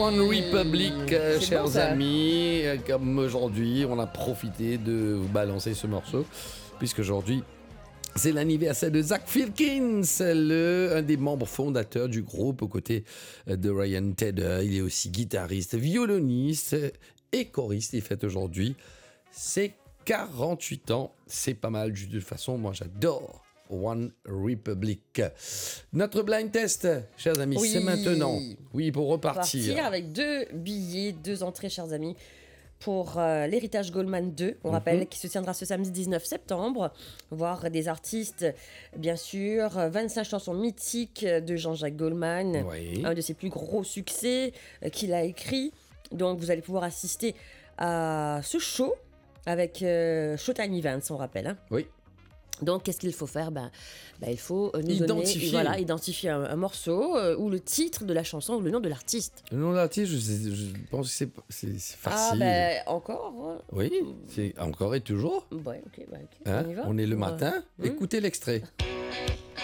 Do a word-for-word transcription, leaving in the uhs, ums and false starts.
One Republic, euh, C'est chers bon, ça. amis. Euh, Comme aujourd'hui, on a profité de vous balancer ce morceau, puisqu'aujourd'hui, c'est l'anniversaire de Zach Filkins, le, un des membres fondateurs du groupe aux côtés de Ryan Tedder. Il est aussi guitariste, violoniste et choriste. Il fête aujourd'hui ses quarante-huit ans. C'est pas mal. De toute façon, moi, j'adore One Republic. Notre blind test, chers amis, Oui. c'est maintenant. Oui, pour repartir. Partir avec deux billets, deux entrées, chers amis, pour euh, l'Héritage Goldman deux, on Mhm. rappelle, qui se tiendra ce samedi dix-neuf septembre. Voir des artistes, bien sûr, vingt-cinq chansons mythiques de Jean-Jacques Goldman, Oui. un de ses plus gros succès euh, qu'il a écrit. Donc, vous allez pouvoir assister à ce show avec euh, Showtime Events, on rappelle. Hein. Oui. Donc, qu'est-ce qu'il faut faire? ben, ben, Il faut euh, nous Identifier. donner, voilà, identifier un, un morceau euh, ou le titre de la chanson ou le nom de l'artiste. Le nom de l'artiste, je, sais- je pense que c'est, c'est, c'est Ah, facile. ben, encore hein. Oui, c'est encore et toujours. Ouais, ok, bah, ok, Hein, on y va. on est le Ouais. matin. Hmm. Écoutez l'extrait.